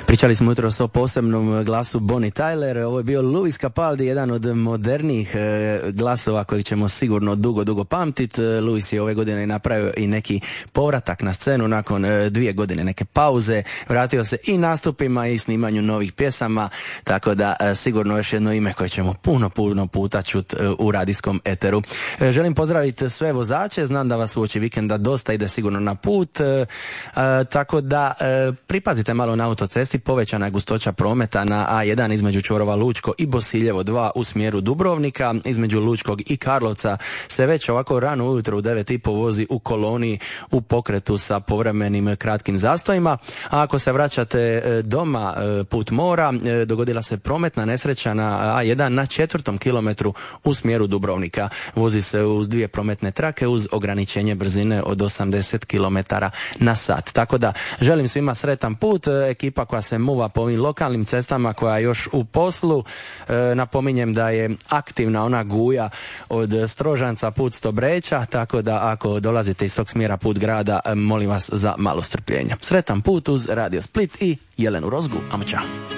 Pričali smo jutros o posebnom glasu Bonnie Tyler. Ovo je bio Louis Capaldi, jedan od modernijih glasova koji ćemo sigurno dugo pamtiti. Louis je ove godine napravio i neki povratak na scenu nakon 2 godine neke pauze. Vratio se i nastupima i snimanju novih pjesama, tako da sigurno još jedno ime koje ćemo puno puta čuti u radijskom eteru. Želim pozdraviti sve vozače, znam da vas uoči vikenda dosta ide sigurno na put, tako da pripazite malo na autocesti. Povećana je gustoća prometa na A1 između čvorova Lučko i Bosiljevo 2 u smjeru Dubrovnika. Između Lučkog i Karlovca se već ovako rano ujutro u 9:30 vozi u koloni u pokretu sa povremenim kratkim zastojima. A ako se vraćate doma put mora, dogodila se prometna nesreća na A1 na 4. kilometru u smjeru Dubrovnika. Vozi se uz 2 prometne trake uz ograničenje brzine od 80 km na sat. Tako da želim svima sretan put. Ekipa koja se muva po ovim lokalnim cestama, koja je još u poslu, napominjem da je aktivna ona guja od Strožanca put Stobreča, tako da ako dolazite iz tog smjera put grada, molim vas za malo strpljenja. Sretan put uz Radio Split i Jelenu Rozgu. Amo čao.